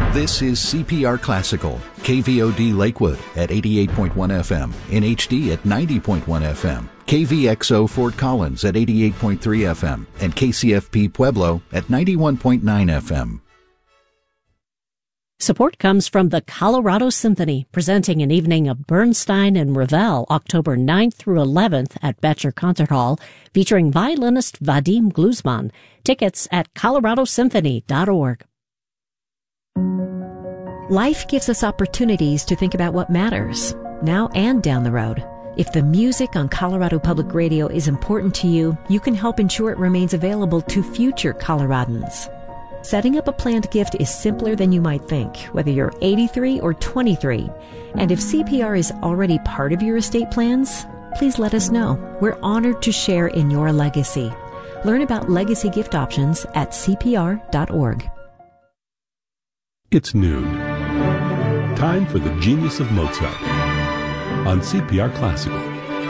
This is CPR Classical, KVOD Lakewood at 88.1 FM, in HD at 90.1 FM, KVXO Fort Collins at 88.3 FM, and KCFP Pueblo at 91.9 FM. Support comes from the Colorado Symphony, presenting an evening of Bernstein and Ravel October 9th through 11th at Betcher Concert Hall, featuring violinist Vadim Gluzman. Tickets at coloradosymphony.org. Life gives us opportunities to think about what matters, now and down the road. If the music on Colorado Public Radio is important to you, you can help ensure it remains available to future Coloradans. Setting up a planned gift is simpler than you might think, whether you're 83 or 23. And if CPR is already part of your estate plans, please let us know. We're honored to share in your legacy. Learn about legacy gift options at CPR.org. It's noon. Time for the Genius of Mozart on CPR Classical.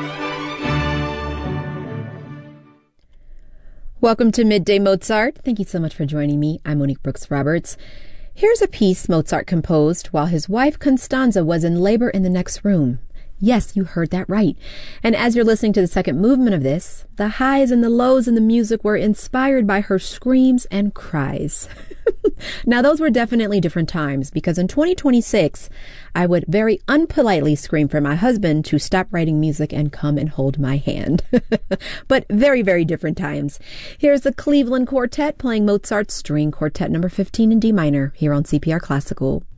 Welcome to Midday Mozart. Thank you so much for joining me. I'm Monique Brooks Roberts. Here's a piece Mozart composed while his wife Constanza was in labor in the next room. Yes, you heard that right. And as you're listening to the second movement of this, the highs and the lows in the music were inspired by her screams and cries. Now, those were definitely different times, because in 2026, I would very unpolitely scream for my husband to stop writing music and come and hold my hand. But very, very different times. Here's the Cleveland Quartet playing Mozart's String Quartet number 15 in D minor here on CPR Classical.